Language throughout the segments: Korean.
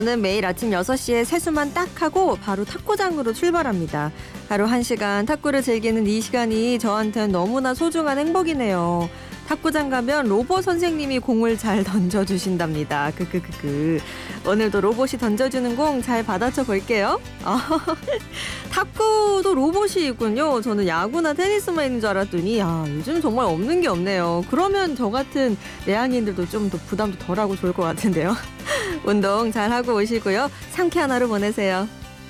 저는 매일 아침 6시에 세수만 딱 하고 바로 탁구장으로 출발합니다. 하루 1시간 탁구를 즐기는 이 시간이 저한테는 너무나 소중한 행복이네요. 탁구장 가면 로봇 선생님이 공을 잘 던져주신답니다. 오늘도 로봇이 던져주는 공 잘 받아쳐 볼게요. 탁구도 로봇이 있군요. 저는 야구나 테니스만 있는 줄 알았더니 요즘 정말 없는 게 없네요. 그러면 저 같은 내향인들도 좀 더 부담도 덜하고 좋을 것 같은데요. 운동 잘하고 오시고요. 상쾌한 하루 보내세요.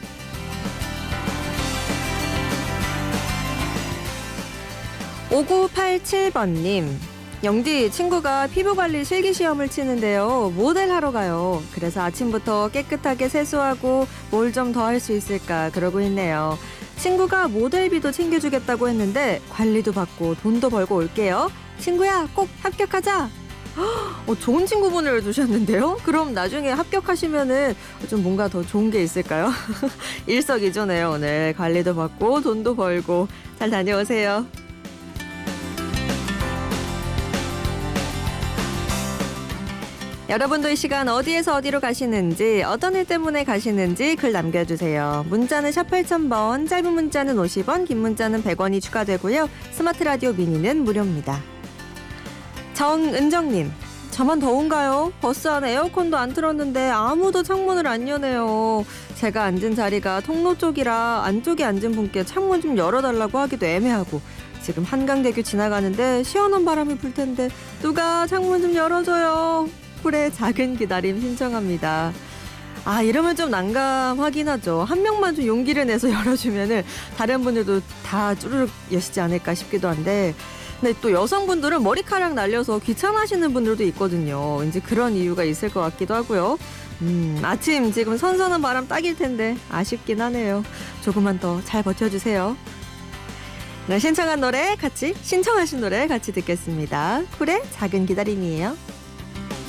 5987번님. 영디, 친구가 피부관리 실기시험을 치는데요. 모델하러 가요. 그래서 아침부터 깨끗하게 세수하고 뭘 좀 더 할 수 있을까 그러고 있네요. 친구가 모델비도 챙겨주겠다고 했는데 관리도 받고 돈도 벌고 올게요. 친구야, 꼭 합격하자. 좋은 친구분을 두셨는데요. 그럼 나중에 합격하시면은 좀 뭔가 더 좋은 게 있을까요? 일석이조네요. 오늘 관리도 받고 돈도 벌고 잘 다녀오세요. 여러분도 이 시간 어디에서 어디로 가시는지, 어떤 일 때문에 가시는지 글 남겨주세요. 문자는 샵 8000번, 짧은 문자는 50원, 긴 문자는 100원이 추가되고요. 스마트 라디오 미니는 무료입니다. 정은정님, 저만 더운가요? 버스 안 에어컨도 안 틀었는데 아무도 창문을 안 여네요. 제가 앉은 자리가 통로 쪽이라 안쪽에 앉은 분께 창문 좀 열어달라고 하기도 애매하고, 지금 한강대교 지나가는데 시원한 바람이 불 텐데 누가 창문 좀 열어줘요. 쿨의 작은 기다림 신청합니다. 이러면 좀 난감하긴 하죠. 한 명만 좀 용기를 내서 열어주면은 다른 분들도 다 쭈르륵 여시지 않을까 싶기도 한데, 근데 또 여성분들은 머리카락 날려서 귀찮아하시는 분들도 있거든요. 이제 그런 이유가 있을 것 같기도 하고요. 아침 지금 선선한 바람 딱일 텐데 아쉽긴 하네요. 조금만 더 잘 버텨주세요. 네, 신청하신 노래 같이 듣겠습니다. 쿨의 작은 기다림이에요.